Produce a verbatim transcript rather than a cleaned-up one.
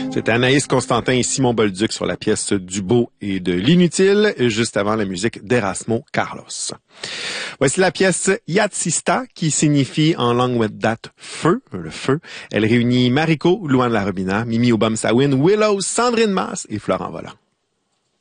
C'était Anaïs Constantin et Simon Bolduc sur la pièce du beau et de l'inutile, juste avant la musique d'Erasmo Carlos. Voici la pièce Yatsista, qui signifie en langue Wendat feu, le feu. Elle réunit Mariko, Louane Larobina, Mimi Obamsawin, Willow, Sandrine Masse et Florent Volant.